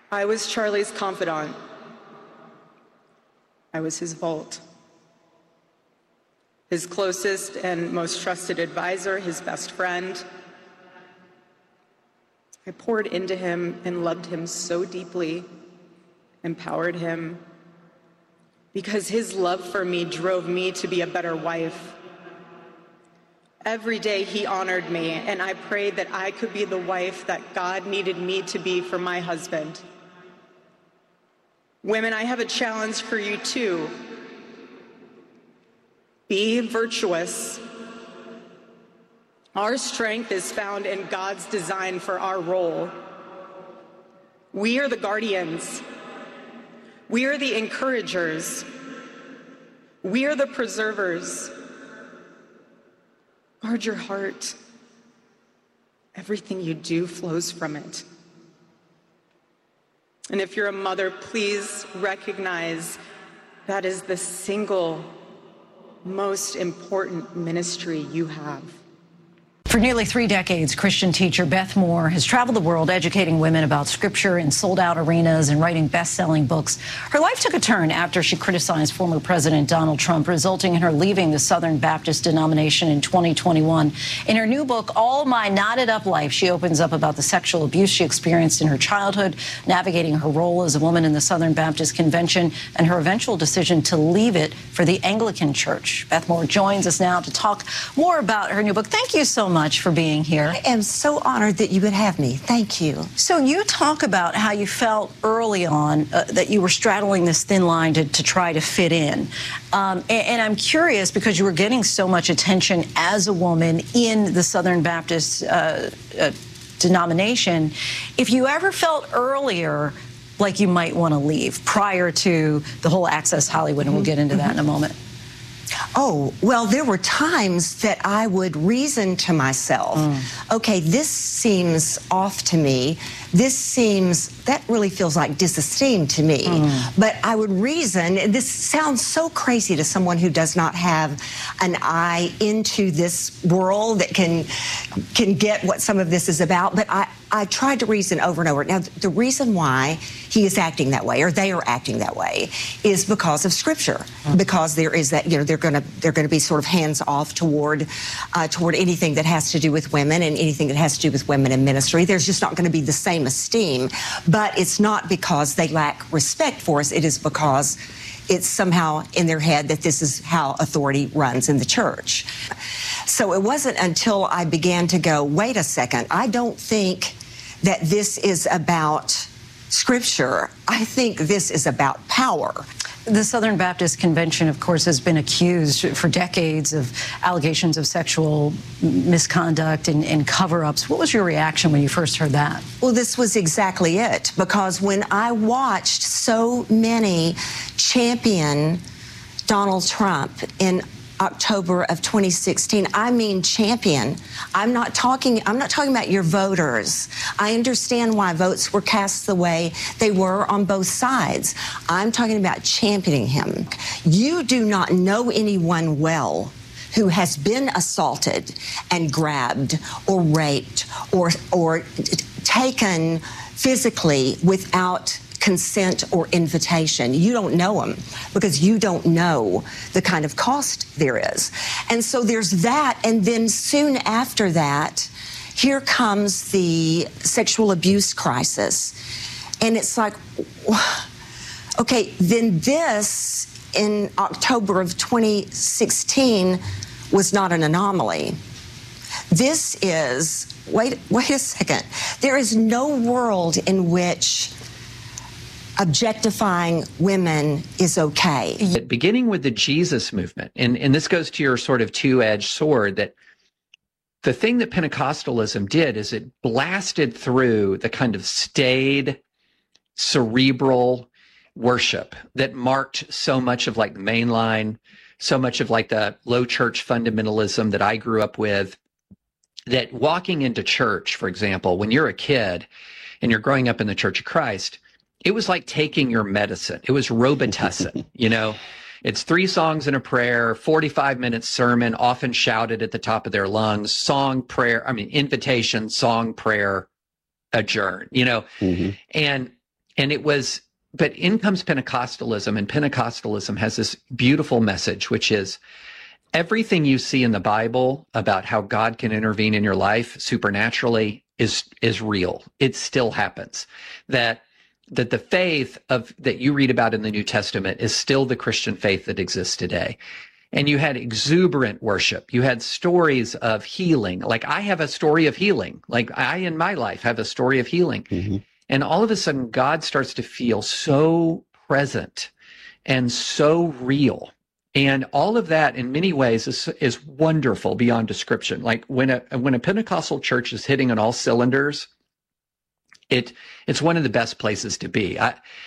I was Charlie's confidant. I was his vault, his closest and most trusted advisor, his best friend. I poured into him and loved him so deeply, empowered him, because his love for me drove me to be a better wife. Every day he honored me, and I prayed that I could be the wife that God needed me to be for my husband. Women, I have a challenge for you too. Be virtuous. Our strength is found in God's design for our role. We are the guardians. We are the encouragers. We are the preservers. Guard your heart. Everything you do flows from it. And if you're a mother, please recognize that is the single most important ministry you have. For nearly 3 decades, Christian teacher Beth Moore has traveled the world educating women about Scripture in sold-out arenas and writing best-selling books. Her life took a turn after she criticized former President Donald Trump, resulting in her leaving the Southern Baptist denomination in 2021. In her new book, All My Knotted Up Life, she opens up about the sexual abuse she experienced in her childhood, navigating her role as a woman in the Southern Baptist Convention, and her eventual decision to leave it for the Anglican Church. Beth Moore joins us now to talk more about her new book. Thank you so much for being here. I am so honored that you would have me. Thank you. So you talk about how you felt early on that you were straddling this thin line to try to fit in. And I'm curious, because you were getting so much attention as a woman in the Southern Baptist denomination, if you ever felt earlier like you might want to leave prior to the whole Access Hollywood, and we'll get into that in a moment. Oh, well, there were times that I would reason to myself, okay, this seems off to me. That really feels like disesteem to me. But I would reason, and this sounds so crazy to someone who does not have an eye into this world that can get what some of this is about, but I tried to reason over and over. Now, the reason why he is acting that way, or they are acting that way, is because of Scripture. Because there is that, they're going to be sort of hands off toward anything that has to do with women and anything that has to do with women in ministry. There's just not going to be the same esteem. But it's not because they lack respect for us. It is because it's somehow in their head that this is how authority runs in the church. So it wasn't until I began to go, wait a second, I don't think that this is about Scripture. I think this is about power. The Southern Baptist Convention, of course, has been accused for decades of allegations of sexual misconduct and cover-ups. What was your reaction when you first heard that? Well, this was exactly it, because when I watched so many champion Donald Trump in October of 2016. I mean champion. I'm not talking about your voters. I understand why votes were cast the way they were on both sides. I'm talking about championing him. You do not know anyone well who has been assaulted and grabbed or raped or taken physically without consent or invitation. You don't know them because you don't know the kind of cost there is. And so there's that. And then soon after that, here comes the sexual abuse crisis. And it's like, okay, then this in October of 2016 was not an anomaly. This is, wait a second. There is no world in which objectifying women is okay. Beginning with the Jesus movement, and this goes to your sort of two-edged sword, that the thing that Pentecostalism did is it blasted through the kind of staid, cerebral worship that marked so much of like the mainline, so much of like the low church fundamentalism that I grew up with, that walking into church, for example, when you're a kid and you're growing up in the Church of Christ, it was like taking your medicine. It was Robitussin, you know. It's 3 songs and a prayer, 45-minute sermon, often shouted at the top of their lungs, invitation, song, prayer, adjourn, you know. And And it was, but in comes Pentecostalism, and Pentecostalism has this beautiful message, which is everything you see in the Bible about how God can intervene in your life supernaturally is real. It still happens. That the faith that you read about in the New Testament is still the Christian faith that exists today. And you had exuberant worship. You had stories of healing. Like I have a story of healing. Like I, in my life, have a story of healing. Mm-hmm. And all of a sudden, God starts to feel so present and so real. And all of that, in many ways, is wonderful beyond description. Like when a Pentecostal church is hitting on all cylinders, it's one of the best places to be.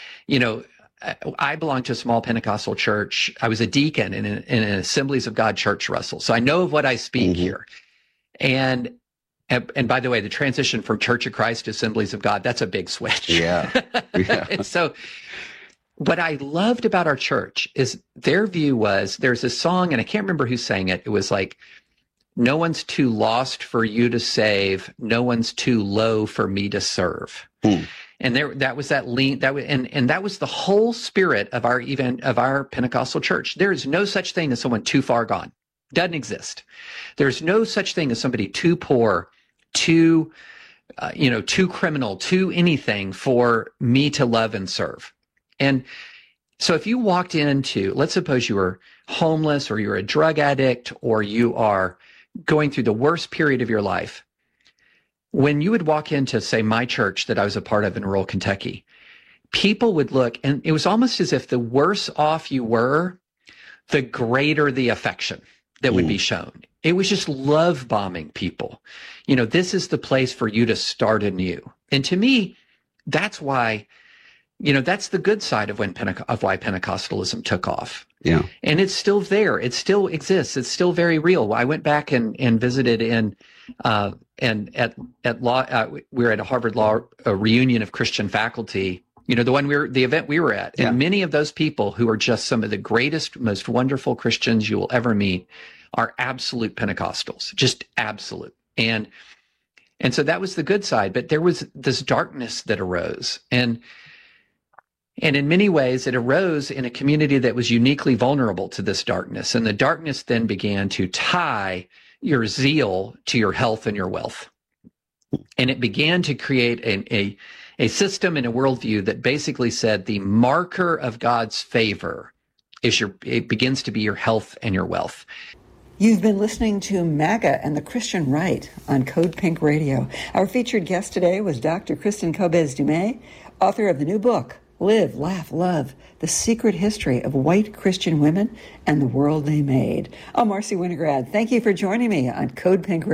I belong to a small Pentecostal church. I was a deacon in an Assemblies of God church, Russell. So I know of what I speak here. And by the way, the transition from Church of Christ to Assemblies of God, that's a big switch. Yeah. And so what I loved about our church is their view was, there's a song, and I can't remember who sang it. It was like, no one's too lost for you to save. No one's too low for me to serve. And that was that lean, and that was the whole spirit of our Pentecostal church. There is no such thing as someone too far gone. Doesn't exist. There's no such thing as somebody too poor, too criminal, too anything for me to love and serve. And so if you walked into, let's suppose you were homeless, or you're a drug addict, or you are going through the worst period of your life, when you would walk into, say, my church that I was a part of in rural Kentucky, people would look, and it was almost as if the worse off you were, the greater the affection that would be shown. It was just love bombing people. This is the place for you to start anew. And to me, that's why, that's the good side of why Pentecostalism took off. Yeah. And it's still there. It still exists. It's still very real. I went back and visited and at law, we were at a Harvard Law reunion of Christian faculty, the event we were at. And many of those people who are just some of the greatest, most wonderful Christians you will ever meet are absolute Pentecostals, just absolute. And so that was the good side, but there was this darkness that arose. And in many ways, it arose in a community that was uniquely vulnerable to this darkness. And the darkness then began to tie your zeal to your health and your wealth. And it began to create a system and a worldview that basically said the marker of God's favor it begins to be your health and your wealth. You've been listening to MAGA and the Christian Right on Code Pink Radio. Our featured guest today was Dr. Kristin Kobes Du Mez, author of the new book, Live, Laugh, Love, The Secret History of White Christian Women and the World They Made. I'm Marcy Winograd. Thank you for joining me on Code Pink Radio.